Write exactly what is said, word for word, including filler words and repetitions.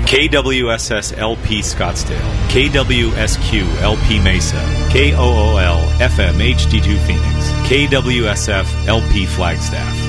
K W S S L P Scottsdale, K W S Q L P Mesa, K O O L F M H D two Phoenix, K W S F L P Flagstaff.